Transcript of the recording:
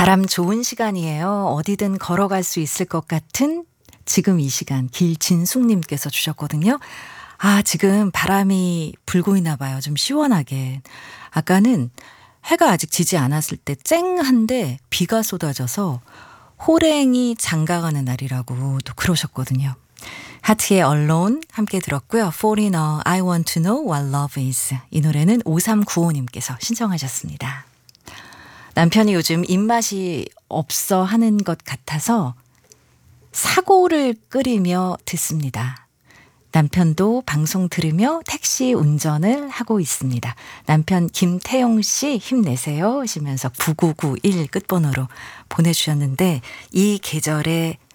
바람 좋은 시간이에요. 어디든 걸어갈 수 있을 것 같은 지금 이 시간 길진숙님께서 주셨거든요. 지금 바람이 불고 있나 봐요. 좀 시원하게. 아까는 해가 아직 지지 않았을 때 쨍한데 비가 쏟아져서 호랭이 장가가는 날이라고 또 그러셨거든요. 하트의 Alone 함께 들었고요. Foreigner, I want to know what love is. 이 노래는 5395님께서 신청하셨습니다. 남편이 요즘 입맛이 없어 하는 것 같아서 사고를 끓이며 듣습니다. 남편도 방송 들으며 택시 운전을 하고 있습니다. 남편 김태용 씨 힘내세요 하시면서 9991 끝번호로 보내주셨는데 이 계절에